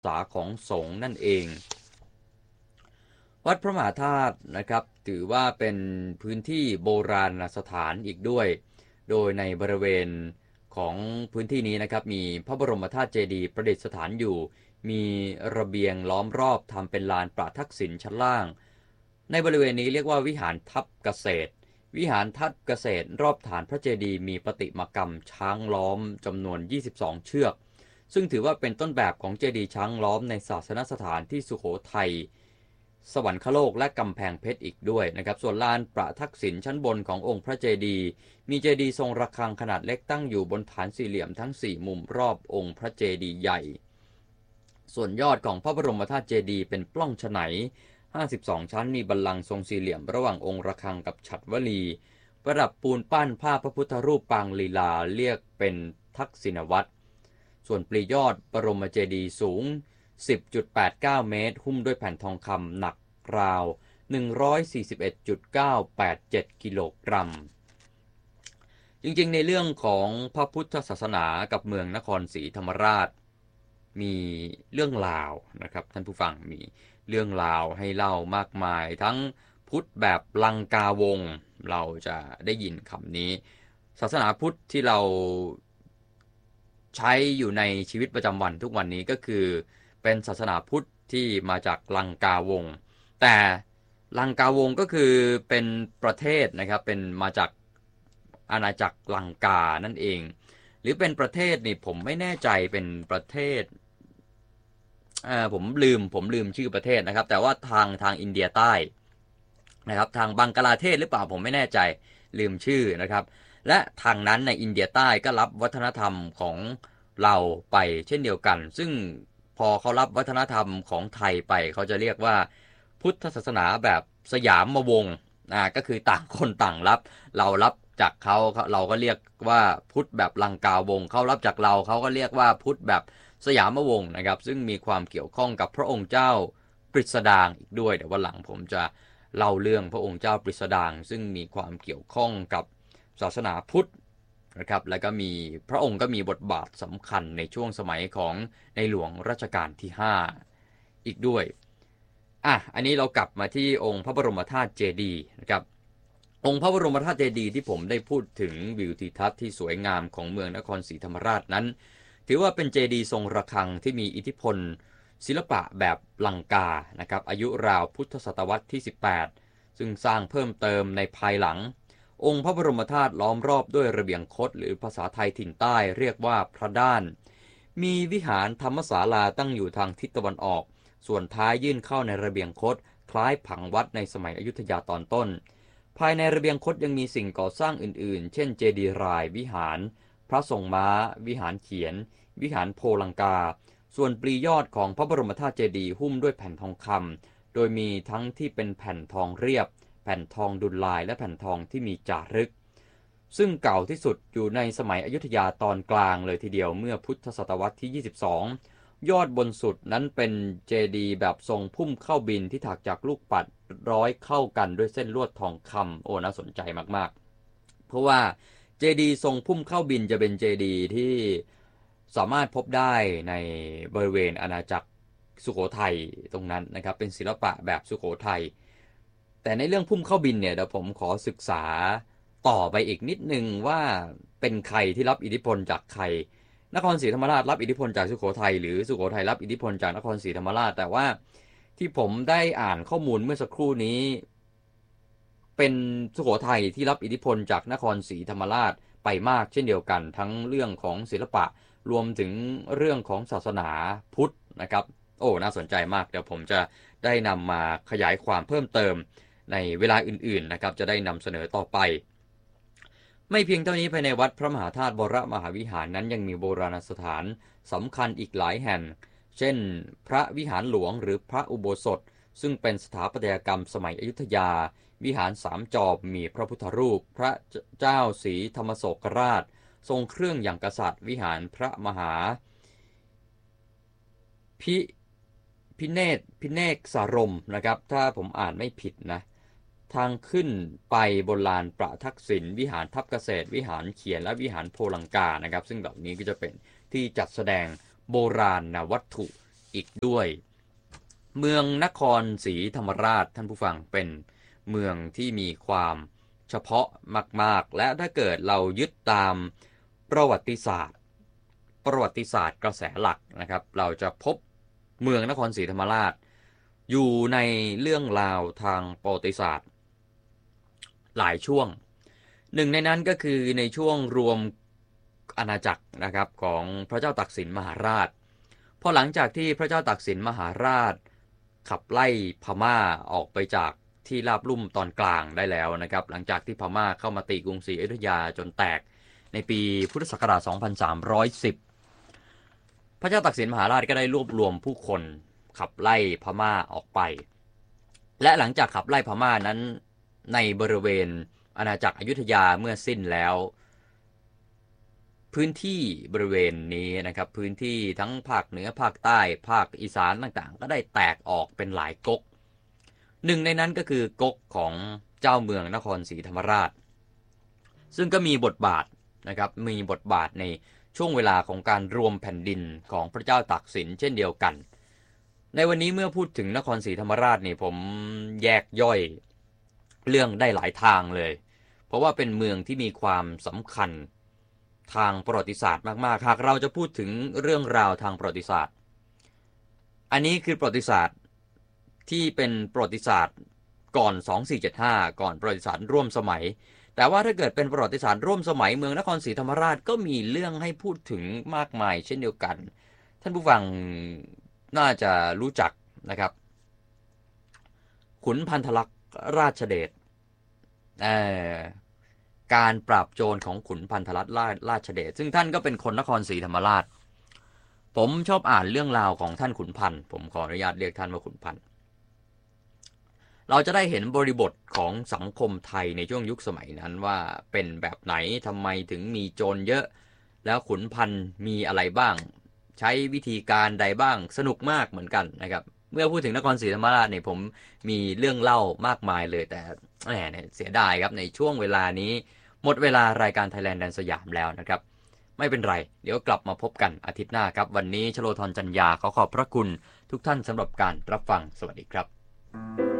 ษาของสงฆ์นั่นเองวัดพระมหาธาตุนะครับถือว่าเป็นพื้นที่โบราณสถานอีกด้วยโดยในบริเวณของพื้นที่นี้นะครับมีพระบรมธาตุเจดีย์ประดิษฐานอยู่มีระเบียงล้อมรอบทำเป็นลานประทักษิณชั้นล่างในบริเวณนี้เรียกว่าวิหารทับเกษตรวิหารทับเกษตรรอบฐานพระเจดีย์มีประติมากรรมช้างล้อมจำนวน22เชือกซึ่งถือว่าเป็นต้นแบบของเจดีย์ช้างล้อมในศาสนสถานที่สุโขทัยสวรรคโลกและกำแพงเพชรอีกด้วยนะครับส่วนลานประทักษิณชั้นบนขององค์พระเจดีย์มีเจดีย์ทรงระฆังขนาดเล็กตั้งอยู่บนฐานสี่เหลี่ยมทั้ง4มุมรอบองค์พระเจดีย์ใหญ่ส่วนยอดของพระบรมธาตุเจดีย์เป็นปล้องฉไน52ชั้นมีบัลลังก์ทรงสี่เหลี่ยมระหว่างองค์ระฆังกับฉัตรวลีประดับปูนปั้นภาพพระพุทธรูปปางลีลาเรียกเป็นทักษิณวัตรส่วนปลียอดบรมเจดีย์สูง 10.89 เมตรหุ้มด้วยแผ่นทองคำหนักราว 141.987 กิโลกรัมจริงๆในเรื่องของพระพุทธศาสนากับเมืองนครศรีธรรมราชมีเรื่องราวนะครับท่านผู้ฟังมีเรื่องราวให้เล่ามากมายทั้งพุทธแบบลังกาวงเราจะได้ยินคำนี้ศาสนาพุทธที่เราใช้อยู่ในชีวิตประจำวันทุกวันนี้ก็คือเป็นศาสนาพุทธที่มาจากลังกาวงแต่ลังกาวงก็คือเป็นประเทศนะครับเป็นมาจากอาณาจักรลังกานั่นเองหรือเป็นประเทศนี่ผมไม่แน่ใจเป็นประเทศผมลืมชื่อประเทศนะครับแต่ว่าทางอินเดียใต้นะครับทางบังกลาเทศหรือเปล่าผมไม่แน่ใจลืมชื่อนะครับและทางนั้นในอินเดียใต้ก็รับวัฒนธรรมของเราไปเช่นเดียวกันซึ่งพอเขารับวัฒนธรรมของไทยไปเขาจะเรียกว่าพุทธศาสนาแบบสยามวงศ์ก็คือต่างคนต่างรับเรารับจากเขาเราก็เรียกว่าพุทธแบบลังกาวงศ์เขารับจากเราเขาก็เรียกว่าพุทธแบบสยามวงศ์นะครับซึ่งมีความเกี่ยวข้องกับพระองค์เจ้าปริสดางอีกด้วยเดี๋ยววันหลังผมจะเล่าเรื่องพระองค์เจ้าปริสดางซึ่งมีความเกี่ยวข้องกับศาสนาพุทธนะครับแล้วก็มีพระองค์ก็มีบทบาทสำคัญในช่วงสมัยของในหลวงรัชกาลที่5อีกด้วยอันนี้เรากลับมาที่องค์พระบรมธาตุเจดีย์นะครับองค์พระบรมธาตุเจดีย์ที่ผมได้พูดถึงวิวทิวทัศน์ที่สวยงามของเมืองนครศรีธรรมราชนั้นถือว่าเป็นเจดีย์ทรงระฆังที่มีอิทธิพลศิลปะแบบลังกานะครับอายุราวพุทธศตวรรษที่18ซึ่งสร้างเพิ่มเติมในภายหลังองค์พระบรมธาตุล้อมรอบด้วยระเบียงคดหรือภาษาไทยถิ่นใต้เรียกว่าพระด้านมีวิหารธรรมศาลาตั้งอยู่ทางทิศตะวันออกส่วนท้ายยื่นเข้าในระเบียงคดคล้ายผังวัดในสมัยอยุธยาตอนต้นภายในระเบียงคดยังมีสิ่งก่อสร้างอื่นๆเช่นเจดีย์รายวิหารพระทรงม้าวิหารเขียนวิหารโพลังกาส่วนปลียอดของพระบรมธาตุเจดีย์หุ้มด้วยแผ่นทองคำโดยมีทั้งที่เป็นแผ่นทองเรียบแผ่นทองดุลลายและแผ่นทองที่มีจารึกซึ่งเก่าที่สุดอยู่ในสมัยอยุธยาตอนกลางเลยทีเดียวเมื่อพุทธศตวรรษที่22ยอดบนสุดนั้นเป็นเจดีย์แบบทรงพุ่มเข้าบินที่ถักจากลูกปัดร้อยเข้ากันด้วยเส้นลวดทองคำน่าสนใจมากๆเพราะว่าเจดีย์ทรงพุ่มเข้าบินจะเป็นเจดีย์ที่สามารถพบได้ในบริเวณอาณาจักรสุโขทัยตรงนั้นนะครับเป็นศิลปะแบบสุโขทัยแต่ในเรื่องพุ่มเข้าบินเนี่ยเดี๋ยวผมขอศึกษาต่อไปอีกนิดนึงว่าเป็นใครที่รับอิทธิพลจากใครนครศรีธรรมราชรับอิทธิพลจากสุโขทัยหรือสุโขทัยรับอิทธิพลจากนครศรีธรรมราชแต่ว่าที่ผมได้อ่านข้อมูลเมื่อสักครู่นี้เป็นสุโขทัยที่รับอิทธิพลจากนครศรีธรรมราชไปมากเช่นเดียวกันทั้งเรื่องของศิลปะรวมถึงเรื่องของศาสนาพุทธนะครับน่าสนใจมากเดี๋ยวผมจะได้นำมาขยายความเพิ่มเติมในเวลาอื่นๆนะครับจะได้นำเสนอต่อไปไม่เพียงเท่านี้ภายในวัดพระมหาธาตุวรมหาวิหารนั้นยังมีโบราณสถานสำคัญอีกหลายแห่งเช่นพระวิหารหลวงหรือพระอุโบสถซึ่งเป็นสถาปัตยกรรมสมัยอยุธยาวิหารสามจอบมีพระพุทธรูปพระเจ้าศรีธรรมโศกราชทรงเครื่องอย่างกษัตริย์วิหารพระมหาพิเนกสารมนะครับถ้าผมอ่านไม่ผิดนะทางขึ้นไปบนลานประทักษิณวิหารทับเกษตรวิหารเขียนและวิหารโพลังกานะครับซึ่งเหล่านี้ก็จะเป็นที่จัดแสดงโบราณวัตถุอีกด้วยเมืองนครศรีธรรมราชท่านผู้ฟังเป็นเมืองที่มีความเฉพาะมากๆและถ้าเกิดเรายึดตามประวัติศาสตร์กระแสหลักนะครับเราจะพบเมืองนครศรีธรรมราชอยู่ในเรื่องราวทางประวัติศาสตร์หลายช่วงหนึ่งในนั้นก็คือในช่วงรวมอาณาจักรนะครับของพระเจ้าตากสินมหาราชพอหลังจากที่พระเจ้าตากสินมหาราชขับไล่พม่าออกไปจากที่ราบลุ่มตอนกลางได้แล้วนะครับหลังจากที่พม่าเข้ามาตีกรุงศรีอยุธยาจนแตกในปีพุทธศักราช 2310 พระเจ้าตากสินมหาราชก็ได้รวบรวมผู้คนขับไล่พม่าออกไปและหลังจากขับไล่พม่านั้นในบริเวณอาณาจักรอยุธยาเมื่อสิ้นแล้วพื้นที่บริเวณนี้นะครับพื้นที่ทั้งภาคเหนือภาคใต้ภาคอีสานต่างๆก็ได้แตกออกเป็นหลายก๊กหนึ่งในนั้นก็คือก๊กของเจ้าเมืองนครศรีธรรมราชซึ่งก็มีบทบาทนะครับมีบทบาทในช่วงเวลาของการรวมแผ่นดินของพระเจ้าตากสินเช่นเดียวกันในวันนี้เมื่อพูดถึงนครศรีธรรมราชนี่ผมแยกย่อยเรื่องได้หลายทางเลยเพราะว่าเป็นเมืองที่มีความสำคัญทางประวัติศาสตร์มากๆหากเราจะพูดถึงเรื่องราวทางประวัติศาสตร์อันนี้คือประวัติศาสตร์ที่เป็นประวัติศาสตร์ก่อน 2475 ก่อนประวัติศาสตร์ร่วมสมัยแต่ว่าถ้าเกิดเป็นประวัติศาสตร์ร่วมสมัยเมืองนครศรีธรรมราชก็มีเรื่องให้พูดถึงมากมายเช่นเดียวกันท่านผู้ฟังน่าจะรู้จักนะครับขุนพันธลักษณ์ราชเดชการปราบโจรของขุนพันธลักษณ์ราชเดชซึ่งท่านก็เป็นคนนครศรีธรรมราชผมชอบอ่านเรื่องราวของท่านขุนพันธ์ผมขออนุญาตเรียกท่านว่าขุนพันธ์เราจะได้เห็นบริบทของสังคมไทยในช่วงยุคสมัยนั้นว่าเป็นแบบไหนทำไมถึงมีโจรเยอะแล้วขุนพันธ์มีอะไรบ้างใช้วิธีการใดบ้างสนุกมากเหมือนกันนะครับเมื่อพูดถึงนครศรีธรรมราชเนี่ยผมมีเรื่องเล่ามากมายเลยแต่เสียดายครับในช่วงเวลานี้หมดเวลารายการ Thailand แดนสยามแล้วนะครับไม่เป็นไรเดี๋ยวกลับมาพบกันอาทิตย์หน้าครับวันนี้ชโลธรจันยาขอขอบพระคุณทุกท่านสำหรับการรับฟังสวัสดีครับ